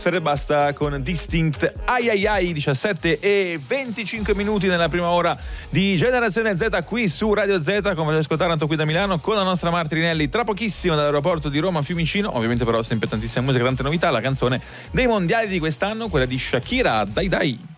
E basta con Distinct. Ai ai ai, 17 e 25 minuti nella prima ora di Generazione Z qui su Radio Z, come potete ascoltare tanto qui da Milano con la nostra Martinelli tra pochissimo dall'aeroporto di Roma Fiumicino. Ovviamente però sempre tantissima musica, tante novità, la canzone dei mondiali di quest'anno, quella di Shakira, Dai Dai.